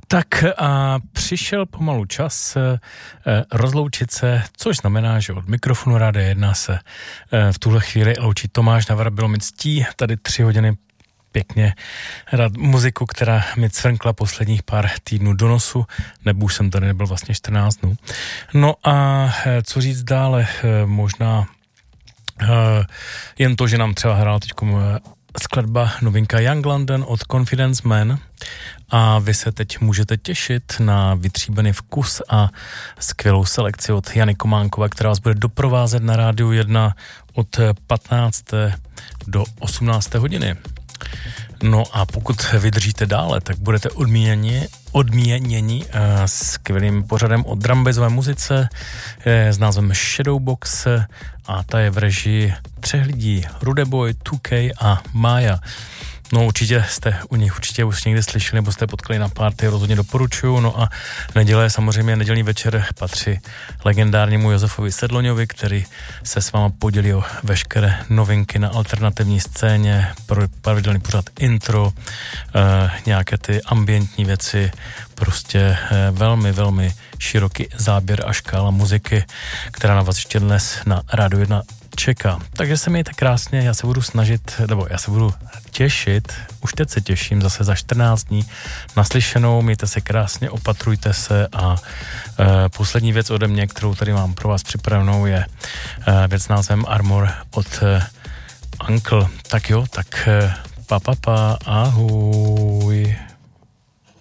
Tak a přišel pomalu čas rozloučit se, což znamená, že od mikrofonu Rádia 1 se v tuhle chvíli loučí Tomáš Navara. Bylo mi ctí tady 3 hodiny pěkně hrát muziku, která mi cvrnkla posledních pár týdnů do nosu, nebo už jsem tady nebyl vlastně 14 dnů. No a co říct dále, možná jen to, že nám třeba hrál teď skladba novinka Young London od Confidence Man a vy se teď můžete těšit na vytříbený vkus a skvělou selekci od Jany Kománkové, která vás bude doprovázet na Rádiu 1 od 15. do 18. hodiny. No a pokud vydržíte dále, tak budete odměněni skvělým pořadem o drumbassové muzice s názvem Shadowbox a ta je v režii 3 lidí, Rudeboy, 2K a Mája. No určitě jste u nich už někde slyšeli, nebo jste potkali na party, rozhodně doporučuju. No a nedělní večer patří legendárnímu Josefovi Sedloňovi, který se s váma podělí o veškeré novinky na alternativní scéně, pravidelný pořad intro, nějaké ty ambientní věci, prostě velmi, velmi široký záběr a škála muziky, která na vás ještě dnes na Rádiu 1 čeká. Takže se mějte krásně, já se budu těšit, už teď se těším zase za 14 dní naslyšenou, mějte se krásně, opatrujte se a poslední věc ode mě, kterou tady mám pro vás připravenou, je věc s názvem Armor od Uncle. Tak jo, tak pa, ahoj.